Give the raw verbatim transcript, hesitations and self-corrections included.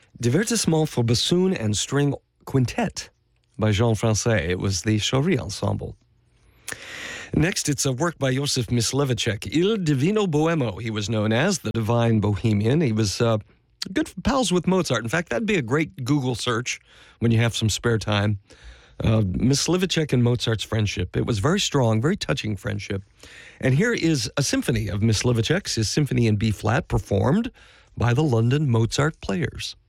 Divertissement for Bassoon and String Quintet by Jean Francais. It was the Chaury Ensemble. Next, it's a work by Josef Myslivacek, Il Divino Boemo. He was known as the Divine Bohemian. He was uh, good pals with Mozart. In fact, that'd be a great Google search when you have some spare time. Uh, Myslivacek and Mozart's friendship. It was very strong, very touching friendship. And here is a symphony of Myslivacek's, his Symphony in B-flat, performed by the London Mozart Players.